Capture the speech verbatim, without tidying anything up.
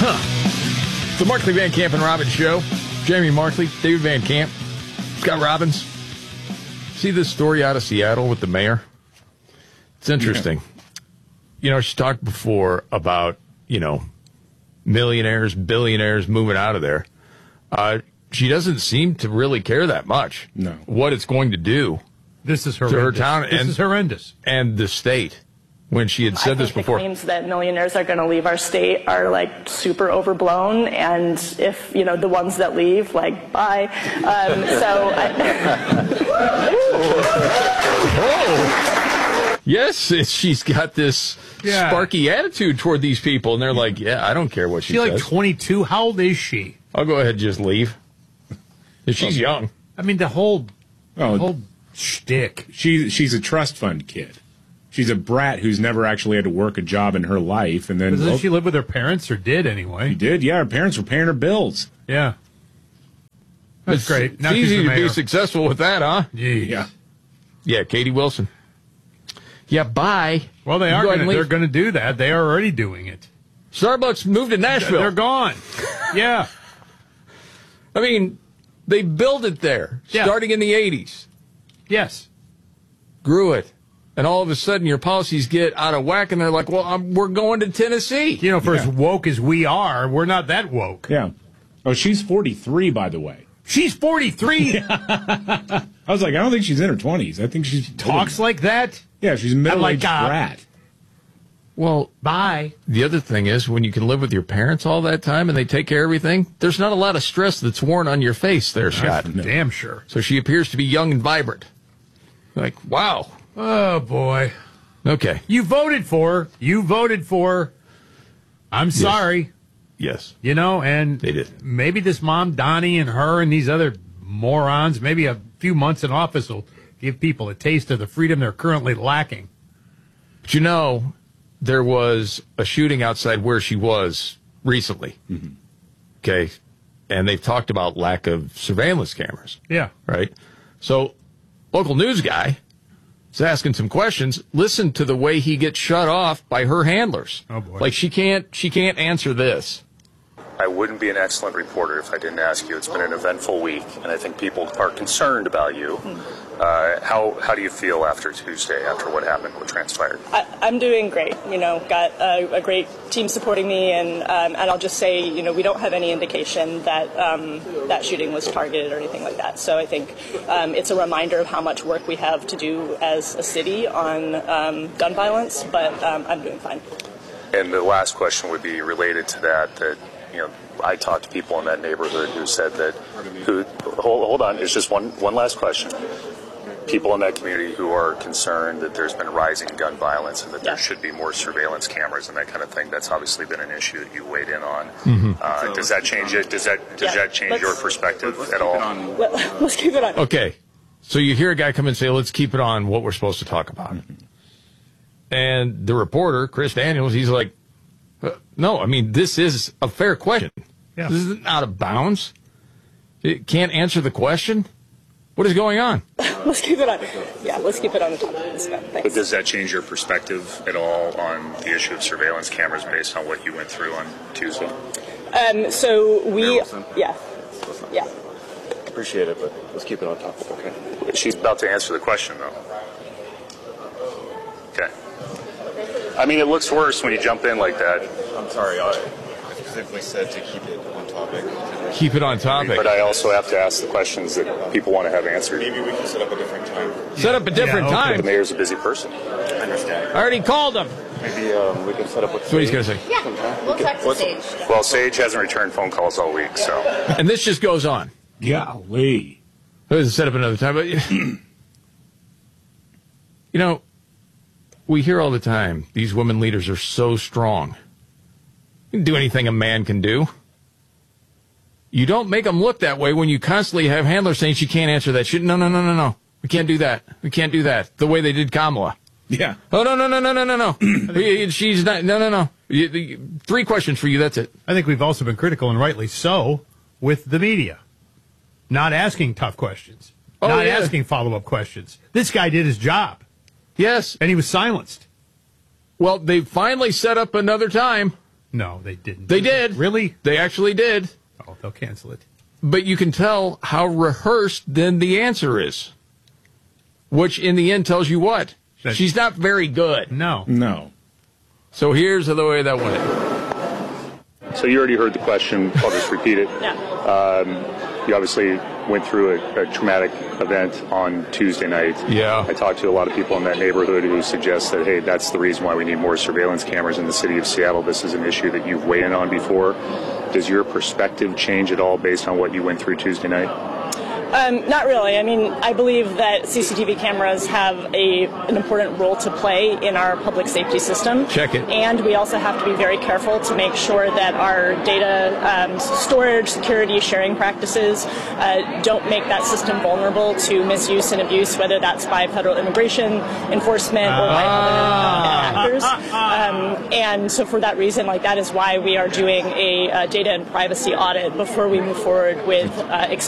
Huh. The Markley Van Camp and Robbins Show. Jamie Markley, David Van Camp, Scott Robbins. See this story out of Seattle with the mayor? It's interesting. Yeah. You know, she talked before about, you know, millionaires, billionaires moving out of there. Uh, she doesn't seem to really care that much. No. What it's going to do. This is horrendous. To her town. This and, is horrendous. And the state. When she had said I think this before. The claims that millionaires are going to leave our state are like super overblown, and if you know the ones that leave, like bye. Um, so. I oh. Yes, it's, she's got this yeah. sparky attitude toward these people, and they're like, "Yeah, I don't care what she, she says." She's like twenty-two. How old is she? I'll go ahead and just leave. She's young. I mean, the whole, oh, the whole shtick. She she's a trust fund kid. She's a brat who's never actually had to work a job in her life, and then doesn't well, she live with her parents, or did anyway? She did, yeah. Her parents were paying her bills. Yeah, that's it's, great. It's now easy to be successful with that, huh? Jeez. Yeah, yeah. Katie Wilson. Yeah, bye. Well, they are. Gonna, they're going to do that. They are already doing it. Starbucks moved to Nashville. They're gone. Yeah. I mean, they built it there, yeah. starting in the eighties. Yes. Grew it. And all of a sudden, your policies get out of whack, and they're like, well, I'm, we're going to Tennessee. You know, for yeah. as woke as we are, we're not that woke. Yeah. Oh, she's forty-three, by the way. She's forty-three? I was like, I don't think she's in her twenties. I think she's... She talks like that? Yeah, she's a middle-aged like, uh, brat. Well, bye. The other thing is, when you can live with your parents all that time and they take care of everything, there's not a lot of stress that's worn on your face there, Scott. I'm damn sure. So she appears to be young and vibrant. Like, wow. Oh, boy. Okay. You voted for her. You voted for her. I'm yes. sorry. Yes. You know, and they did. Maybe this mom, Donnie, and her and these other morons, maybe a few months in office will give people a taste of the freedom they're currently lacking. But you know, there was a shooting outside where she was recently. Mm-hmm. Okay. And they've talked about lack of surveillance cameras. Yeah. Right? So, local news guy is asking some questions. Listen to the way he gets shut off by her handlers. Oh, boy. Like, she can't, she can't answer this. I wouldn't be an excellent reporter if I didn't ask you. It's been an eventful week, and I think people are concerned about you. Uh, how how do you feel after Tuesday, after what happened, what transpired? I, I'm doing great. You know, got a, a great team supporting me, and um, and I'll just say, you know, we don't have any indication that um, that shooting was targeted or anything like that. So I think um, it's a reminder of how much work we have to do as a city on um, gun violence. But um, I'm doing fine. And the last question would be related to that. That you know, I talked to people in that neighborhood who said that. Who hold hold on. It's just one one last question. People in that community who are concerned that there's been rising gun violence and that there should be more surveillance cameras and that kind of thing. That's obviously been an issue that you weighed in on. Mm-hmm. Uh, so does that change it? Does that does yeah, that change your perspective at all? Let, let's keep it on. Okay. So you hear a guy come and say, let's keep it on what we're supposed to talk about. Mm-hmm. And the reporter, Chris Daniels, he's like, uh, no, I mean, this is a fair question. Yeah. This is out of bounds. It can't answer the question. What is going on? Let's keep it on. Yeah, let's keep it on the top of this. Thanks. But does that change your perspective at all on the issue of surveillance cameras based on what you went through on Tuesday? Um, so we, yeah, yeah. Appreciate it, but let's keep it on topic, okay? She's about to answer the question, though. Okay. I mean, it looks worse when you jump in like that. I'm sorry, I specifically said to keep it on topic. Keep it on topic. But I also have to ask the questions that people want to have answered. Maybe we can set up a different time. Set up a different Yeah, okay. time? The mayor's a busy person. I understand. I already called him. Maybe um, we can set up with That's what he's going to say. Yeah, we'll text Sage. Well, Sage hasn't returned phone calls all week, so. And this just goes on. Golly. Let's set up another time. But, you know, we hear all the time, these women leaders are so strong. You can do anything a man can do. You don't make them look that way when you constantly have handlers saying she can't answer that shit. No, no, no, no, no. We can't do that. We can't do that. The way they did Kamala. Yeah. Oh, no, no, no, no, no, no, no. She's not, no, no, no. You, the, three questions for you, that's it. I think we've also been critical, and rightly so, with the media. Not asking tough questions. Oh, not yeah. asking follow-up questions. This guy did his job. Yes. And he was silenced. Well, they finally set up another time. No, they didn't. They did. Really? They actually did. Oh, they'll cancel it. But you can tell how rehearsed then the answer is, which in the end tells you what? That- She's not very good. No. No. So here's the way that went. So you already heard the question. I'll just repeat it. Yeah. Um, you obviously went through a, a traumatic event on Tuesday night. Yeah. I talked to a lot of people in that neighborhood who suggest that, hey, that's the reason why we need more surveillance cameras in the city of Seattle. This is an issue that you've weighed in on before. Does your perspective change at all based on what you went through Tuesday night? Um, not really. I mean, I believe that C C T V cameras have a, an important role to play in our public safety system. Check it. And we also have to be very careful to make sure that our data um, storage, security, sharing practices uh, don't make that system vulnerable to misuse and abuse, whether that's by federal immigration enforcement or by Ah. other uh, actors. Um, and so for that reason, like that is why we are doing a uh, data and privacy audit before we move forward with uh,